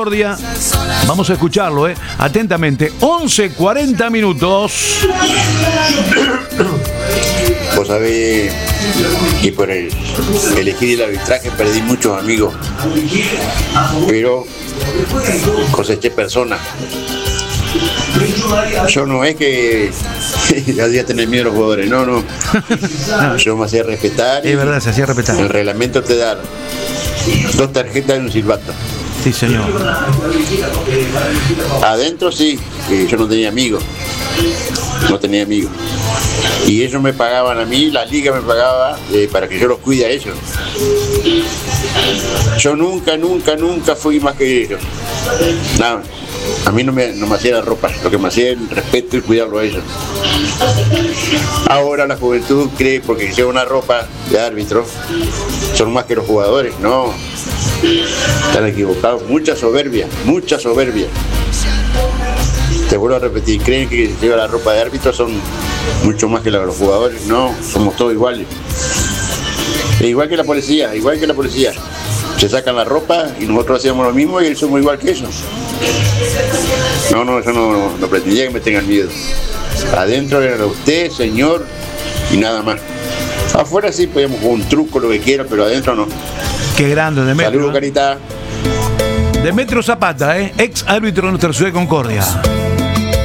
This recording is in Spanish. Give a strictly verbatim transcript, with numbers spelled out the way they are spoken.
Vamos a escucharlo, eh, atentamente. once cuarenta minutos. Vos sabés que por el elegir el arbitraje perdí muchos amigos, pero coseché personas. Yo no es que hacía tener miedo a los jugadores, no, no. Yo me hacía respetar. Es verdad, se hacía respetar. El reglamento te da dos tarjetas y un silbato. Sí, señor. Adentro sí, eh, yo no tenía amigos. No tenía amigos. Y ellos me pagaban a mí, la liga me pagaba eh, para que yo los cuide a ellos. Yo nunca, nunca, nunca fui más que ellos. No, a mí no me, no me hacía la ropa, lo que me hacía el respeto y cuidarlo a ellos. Ahora la juventud cree porque lleva una ropa de árbitro, son más que los jugadores. No, están equivocados. Mucha soberbia, mucha soberbia. Te vuelvo a repetir, creen que lleva la ropa de árbitro son mucho más que los jugadores. No, somos todos iguales. E igual que la policía, igual que la policía. Se sacan la ropa y nosotros hacemos lo mismo y ellos somos igual que ellos. No, no, yo no, no, no pretendía que me tengan miedo. Adentro era usted, señor, y nada más. Afuera sí podíamos jugar un truco, lo que quiera, pero adentro no. Qué grande, Demetrio. Saludos, Carita. Demetrio Zapata, eh, ex árbitro de nuestra ciudad de Concordia.